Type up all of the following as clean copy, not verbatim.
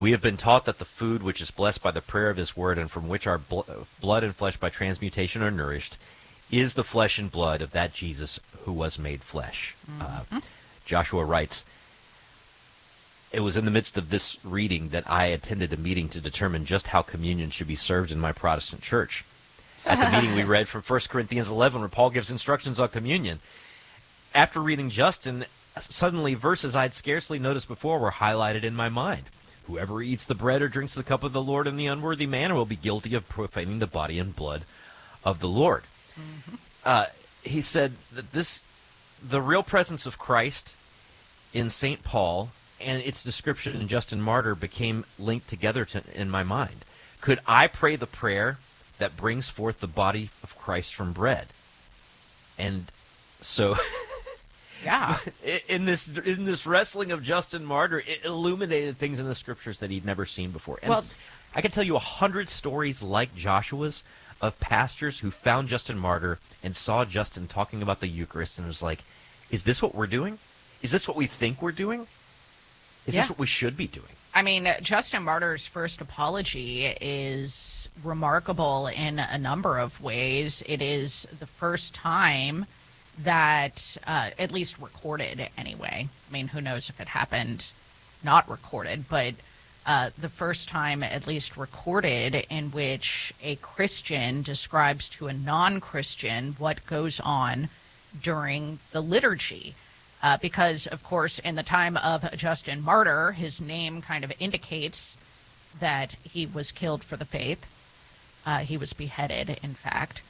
We have been taught that the food which is blessed by the prayer of his word and from which our blood and flesh by transmutation are nourished is the flesh and blood of that Jesus who was made flesh. Joshua writes, it was in the midst of this reading that I attended a meeting to determine just how communion should be served in my Protestant church. At the meeting, we read from 1 Corinthians 11, where Paul gives instructions on communion. After reading Justin, suddenly verses I'd scarcely noticed before were highlighted in my mind. Whoever eats the bread or drinks the cup of the Lord in the unworthy manner will be guilty of profaning the body and blood of the Lord. He said that the real presence of Christ in St. Paul and its description in Justin Martyr became linked together in my mind. Could I pray the prayer that brings forth the body of Christ from bread? And so Yeah. in this wrestling of Justin Martyr, it illuminated things in the scriptures that he'd never seen before. And Well- I could tell you 100 stories like Joshua's of pastors who found Justin Martyr and saw Justin talking about the Eucharist and was like, is this what we're doing? Is this what we think we're doing? Is Yeah. this what we should be doing? I mean, Justin Martyr's first apology is remarkable in a number of ways. It is the first time that, at least recorded anyway, I mean, who knows if it happened not recorded, but the first time at least recorded in which a Christian describes to a non-Christian what goes on during the liturgy. Because, of course, in the time of Justin Martyr, his name kind of indicates that he was killed for the faith. He was beheaded, in fact.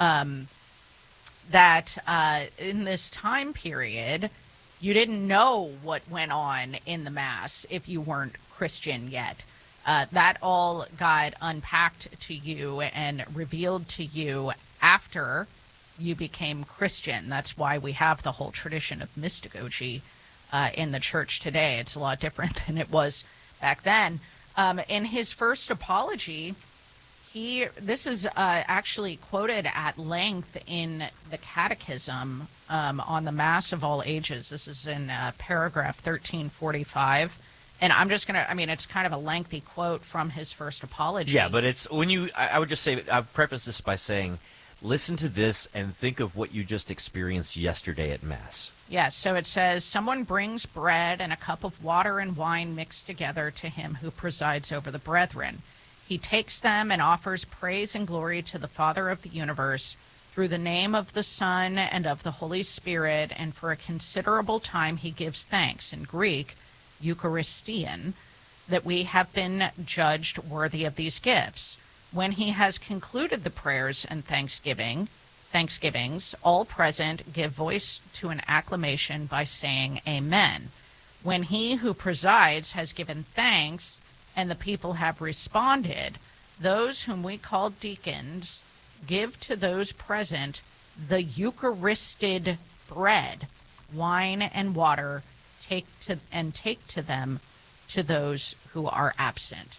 That in this time period, you didn't know what went on in the Mass if you weren't Christian yet. That all got unpacked to you and revealed to you after you became Christian. That's why we have the whole tradition of mystagogy in the church today. It's a lot different than it was back then. In his first apology, this is actually quoted at length in the Catechism on the Mass of All Ages. This is in paragraph 1345. And I'm just going to, I mean, it's kind of a lengthy quote from his first apology. Yeah, but it's I would just say, I'll preface this by saying, listen to this and think of what you just experienced yesterday at Mass. Yes, so it says, someone brings bread and a cup of water and wine mixed together to him who presides over the brethren. He takes them and offers praise and glory to the Father of the universe through the name of the Son and of the Holy Spirit, and for a considerable time he gives thanks, in Greek, Eucharistian, that we have been judged worthy of these gifts. When he has concluded the prayers and thanksgivings, all present give voice to an acclamation by saying Amen. When he who presides has given thanks and the people have responded, those whom we call deacons give to those present the Eucharisted bread, wine, and water, take to them to those who are absent.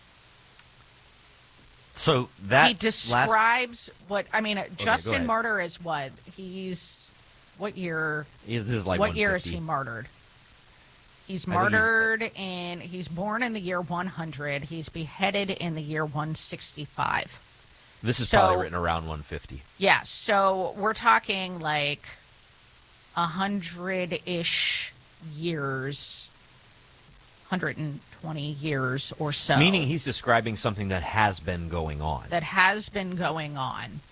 So that he describes Justin Martyr is what? What year? This is like what year is 150. he martyred? He's martyred he's born in the year 100. He's beheaded in the year 165. This is probably written around 150. Yeah, so we're talking like 100-ish years, 120 years or so. Meaning he's describing something that has been going on. That has been going on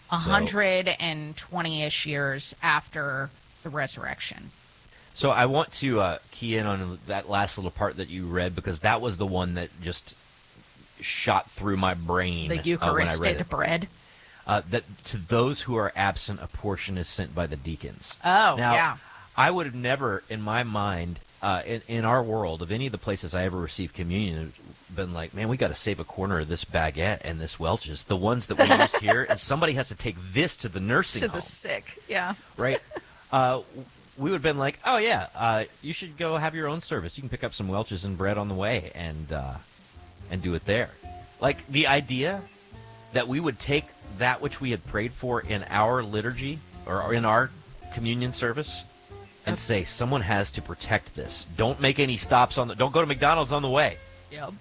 120-ish years after the resurrection. So I want to key in on that last little part that you read, because that was the one that just shot through my brain. The Eucharistic bread. That to those who are absent, a portion is sent by the deacons. Oh, now, yeah. I would have never, in my mind, in our world, of any of the places I ever received communion, been like, man, we got to save a corner of this baguette and this Welch's, the ones that we use here, and somebody has to take this to the nursing home. To the sick, yeah. Right? We would have been like, oh, yeah, you should go have your own service. You can pick up some Welch's and bread on the way and do it there. Like, the idea that we would take that which we had prayed for in our liturgy or in our communion service and say, someone has to protect this. Don't make any stops don't go to McDonald's on the way. Yep.